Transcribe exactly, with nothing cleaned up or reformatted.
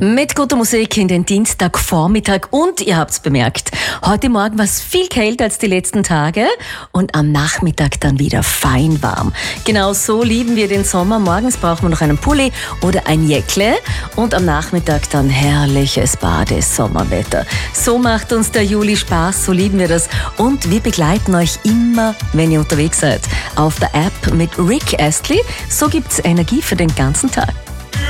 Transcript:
Mit guter Musik in den Dienstagvormittag und ihr habt's bemerkt, heute Morgen war es viel kälter als die letzten Tage und am Nachmittag dann wieder fein warm. Genau so lieben wir den Sommer. Morgens brauchen wir noch einen Pulli oder ein Jäckle und am Nachmittag dann herrliches Badesommerwetter. So macht uns der Juli Spaß, so lieben wir das und wir begleiten euch immer, wenn ihr unterwegs seid. Auf der App mit Rick Astley, so gibt's Energie für den ganzen Tag.